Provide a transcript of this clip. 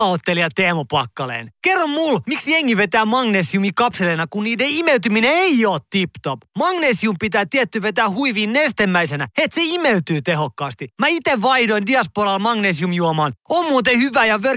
Pahoittelija Teemu Pakkaleen. Kerro mul, miksi jengi vetää magnesiumikapseleina, kun niiden imeytyminen ei ole tip-top. Magnesium pitää tietty vetää huiviin nestemäisenä, et se imeytyy tehokkaasti. Mä ite vaihdoin Diasporalla magnesiumjuomaan. On muuten hyvä ja